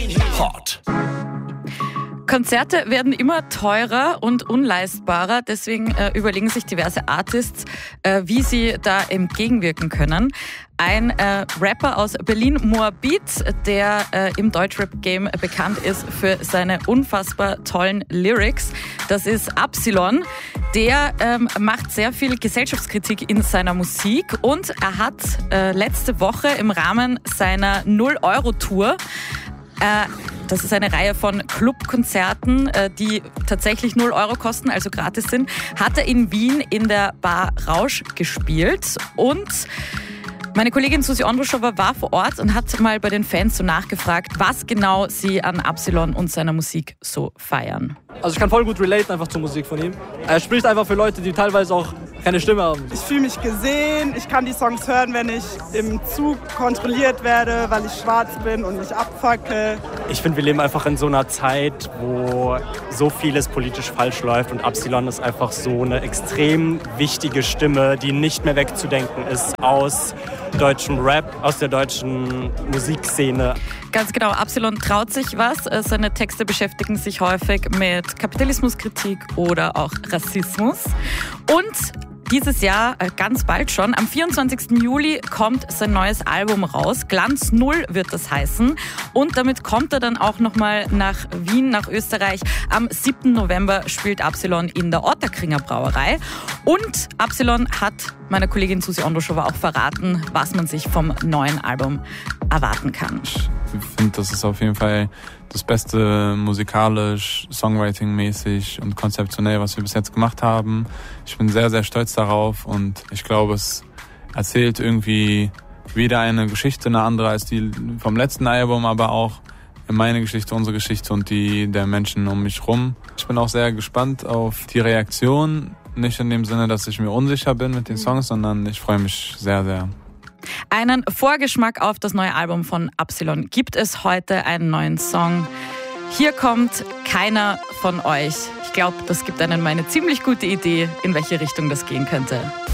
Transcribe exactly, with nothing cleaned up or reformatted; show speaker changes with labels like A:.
A: Hot.
B: Konzerte werden immer teurer und unleistbarer, deswegen äh, überlegen sich diverse Artists, äh, wie sie da entgegenwirken können. Ein äh, Rapper aus Berlin, Moabit, der äh, im Deutschrap-Game bekannt ist für seine unfassbar tollen Lyrics, das ist Absilon. Der ähm, macht sehr viel Gesellschaftskritik in seiner Musik und er hat äh, letzte Woche im Rahmen seiner null-Euro-Tour äh, das ist eine Reihe von Clubkonzerten, die tatsächlich null Euro kosten, also gratis sind, hat er in Wien in der Bar Rausch gespielt. Und meine Kollegin Susi Ondruschova war vor Ort und hat mal bei den Fans so nachgefragt, was genau sie an Absilon und seiner Musik so feiern.
C: Also ich kann voll gut relaten einfach zur Musik von ihm. Er spricht einfach für Leute, die teilweise auch keine Stimme haben.
D: Ich fühle mich gesehen, ich kann die Songs hören, wenn ich im Zug kontrolliert werde, weil ich schwarz bin und mich abfacke.
E: Ich finde, wir leben einfach in so einer Zeit, wo so vieles politisch falsch läuft und Absilon ist einfach so eine extrem wichtige Stimme, die nicht mehr wegzudenken ist aus deutschem Rap, aus der deutschen Musikszene.
B: Ganz genau, Absilon traut sich was. Seine Texte beschäftigen sich häufig mit Kapitalismuskritik oder auch Rassismus. Und dieses Jahr, ganz bald schon, am vierundzwanzigsten Juli kommt sein neues Album raus. Glanz Null wird das heißen. Und damit kommt er dann auch nochmal nach Wien, nach Österreich. Am siebten November spielt Absilon in der Ottakringer Brauerei. Und Absilon hat meiner Kollegin Susi Ondruschova auch verraten, was man sich vom neuen Album erwarten kann.
F: Ich finde, das ist auf jeden Fall das Beste musikalisch, Songwriting-mäßig und konzeptionell, was wir bis jetzt gemacht haben. Ich bin sehr, sehr stolz darauf und ich glaube, es erzählt irgendwie wieder eine Geschichte, eine andere als die vom letzten Album, aber auch meine Geschichte, unsere Geschichte und die der Menschen um mich rum. Ich bin auch sehr gespannt auf die Reaktion. Nicht in dem Sinne, dass ich mir unsicher bin mit den Songs, sondern ich freue mich sehr, sehr.
B: Einen Vorgeschmack auf das neue Album von Absilon gibt es heute, einen neuen Song. Hier kommt Keiner von euch. Ich glaube, das gibt einem eine ziemlich gute Idee, in welche Richtung das gehen könnte.